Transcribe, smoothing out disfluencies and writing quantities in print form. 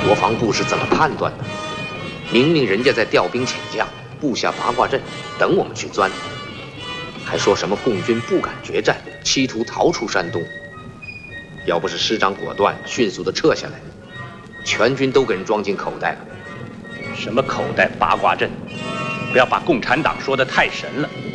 国防部是怎么判断的？明明人家在调兵遣将，布下八卦阵，等我们去钻，还说什么共军不敢决战，企图逃出山东。要不是师长果断，迅速地撤下来，全军都给人装进口袋了。 什么口袋八卦阵？不要把共产党说得太神了。